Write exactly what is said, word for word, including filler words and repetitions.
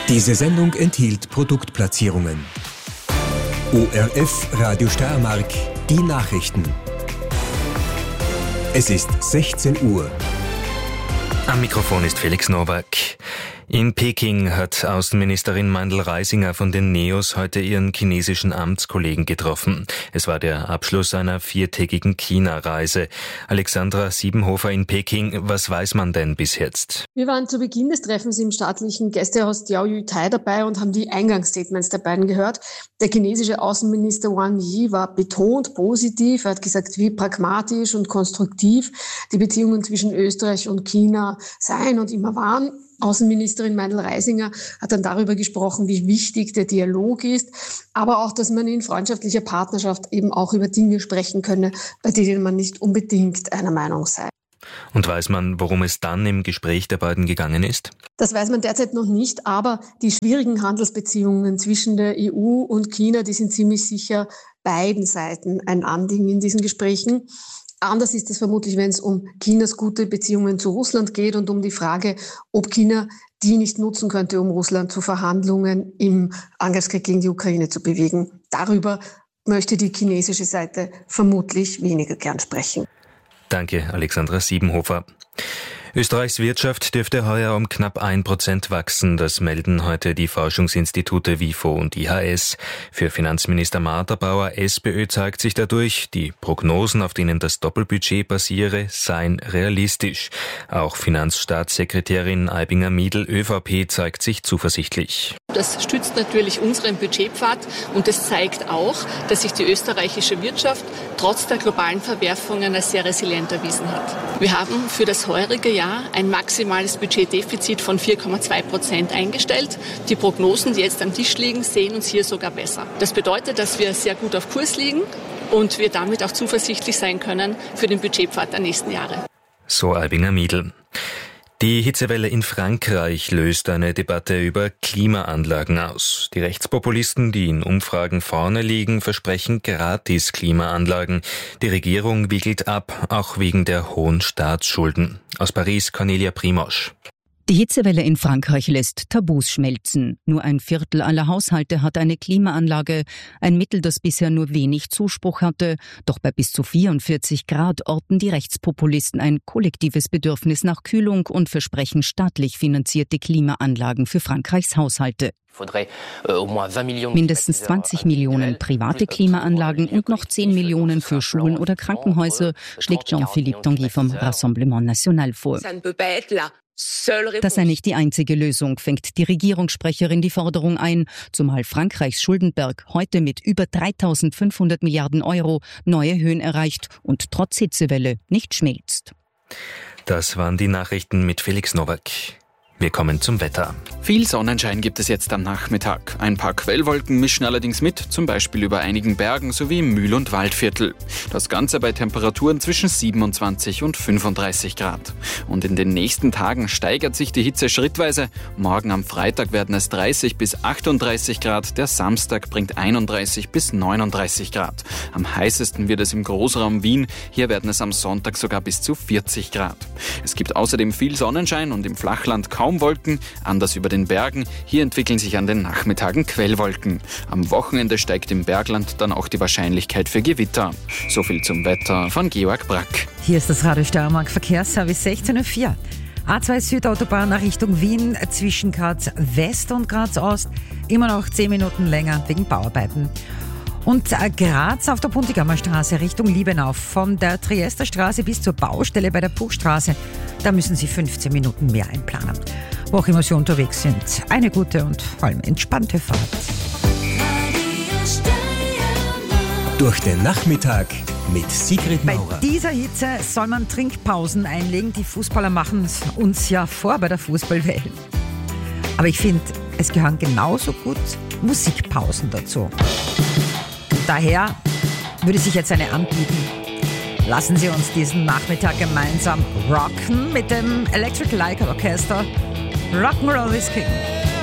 Diese Sendung enthielt Produktplatzierungen. O R F Radio Steiermark, die Nachrichten. Es ist sechzehn Uhr. Am Mikrofon ist Felix Nowak. In Peking hat Außenministerin Mandl-Reisinger von den Neos heute ihren chinesischen Amtskollegen getroffen. Es war der Abschluss einer viertägigen China-Reise. Alexandra Siebenhofer in Peking, was weiß man denn bis jetzt? Wir waren zu Beginn des Treffens im staatlichen Gästehaus Diaoyutai dabei und haben die Eingangsstatements der beiden gehört. Der chinesische Außenminister Wang Yi war betont positiv. Er hat gesagt, wie pragmatisch und konstruktiv die Beziehungen zwischen Österreich und China seien und immer waren. Außenministerin Mandl-Reisinger hat dann darüber gesprochen, wie wichtig der Dialog ist, aber auch, dass man in freundschaftlicher Partnerschaft eben auch über Dinge sprechen könne, bei denen man nicht unbedingt einer Meinung sei. Und weiß man, worum es dann im Gespräch der beiden gegangen ist? Das weiß man derzeit noch nicht, aber die schwierigen Handelsbeziehungen zwischen der E U und China, die sind ziemlich sicher beiden Seiten ein Anliegen in diesen Gesprächen. Anders ist es vermutlich, wenn es um Chinas gute Beziehungen zu Russland geht und um die Frage, ob China die nicht nutzen könnte, um Russland zu Verhandlungen im Angriffskrieg gegen die Ukraine zu bewegen. Darüber möchte die chinesische Seite vermutlich weniger gern sprechen. Danke, Alexandra Siebenhofer. Österreichs Wirtschaft dürfte heuer um knapp ein Prozent wachsen. Das melden heute die Forschungsinstitute WIFO und I H S. Für Finanzminister Marterbauer, SPÖ, zeigt sich dadurch, die Prognosen, auf denen das Doppelbudget basiere, seien realistisch. Auch Finanzstaatssekretärin Aibinger-Miedl, ÖVP, zeigt sich zuversichtlich. Das stützt natürlich unseren Budgetpfad und es zeigt auch, dass sich die österreichische Wirtschaft trotz der globalen Verwerfungen als sehr resilient erwiesen hat. Wir haben für das heurige Jahr ein maximales Budgetdefizit von vier Komma zwei Prozent eingestellt. Die Prognosen, die jetzt am Tisch liegen, sehen uns hier sogar besser. Das bedeutet, dass wir sehr gut auf Kurs liegen und wir damit auch zuversichtlich sein können für den Budgetpfad der nächsten Jahre. So Aibinger-Miedl. Die Hitzewelle in Frankreich löst eine Debatte über Klimaanlagen aus. Die Rechtspopulisten, die in Umfragen vorne liegen, versprechen gratis Klimaanlagen. Die Regierung wiegelt ab, auch wegen der hohen Staatsschulden. Aus Paris, Cornelia Primosch. Die Hitzewelle in Frankreich lässt Tabus schmelzen. Nur ein Viertel aller Haushalte hat eine Klimaanlage, ein Mittel, das bisher nur wenig Zuspruch hatte. Doch bei bis zu vierundvierzig Grad orten die Rechtspopulisten ein kollektives Bedürfnis nach Kühlung und versprechen staatlich finanzierte Klimaanlagen für Frankreichs Haushalte. Mindestens zwanzig Millionen private Klimaanlagen und noch zehn Millionen für Schulen oder Krankenhäuser, schlägt Jean-Philippe Tanguy vom Rassemblement National vor. Das sei nicht die einzige Lösung, fängt die Regierungssprecherin die Forderung ein, zumal Frankreichs Schuldenberg heute mit über dreitausendfünfhundert Milliarden Euro neue Höhen erreicht und trotz Hitzewelle nicht schmilzt. Das waren die Nachrichten mit Felix Nowak. Wir kommen zum Wetter. Viel Sonnenschein gibt es jetzt am Nachmittag. Ein paar Quellwolken mischen allerdings mit, zum Beispiel über einigen Bergen sowie im Mühl- und Waldviertel. Das Ganze bei Temperaturen zwischen siebenundzwanzig und fünfunddreißig Grad. Und in den nächsten Tagen steigert sich die Hitze schrittweise. Morgen am Freitag werden es dreißig bis achtunddreißig Grad. Der Samstag bringt einunddreißig bis neununddreißig Grad. Am heißesten wird es im Großraum Wien. Hier werden es am Sonntag sogar bis zu vierzig Grad. Es gibt außerdem viel Sonnenschein und im Flachland kaum Wolken, anders über den Bergen. Hier entwickeln sich an den Nachmittagen Quellwolken. Am Wochenende steigt im Bergland dann auch die Wahrscheinlichkeit für Gewitter. So viel zum Wetter von Georg Brack. Hier ist das Radio Steiermark Verkehrsservice sechzehn Uhr vier. A zwei Südautobahn nach Richtung Wien zwischen Graz West und Graz Ost. Immer noch zehn Minuten länger wegen Bauarbeiten. Und Graz auf der Puntigammer Straße Richtung Liebenau von der Triester Straße bis zur Baustelle bei der Puchstraße. Da müssen Sie fünfzehn Minuten mehr einplanen. Wo auch immer Sie unterwegs sind, eine gute und vor allem entspannte Fahrt. Durch den Nachmittag mit Sigrid Maurer. Bei dieser Hitze soll man Trinkpausen einlegen. Die Fußballer machen es uns ja vor bei der Fußballwelt. Aber ich finde, es gehören genauso gut Musikpausen dazu. Daher würde sich jetzt eine anbieten. Lassen Sie uns diesen Nachmittag gemeinsam rocken mit dem Electric Light Orchestra. Rock'n'Roll is King.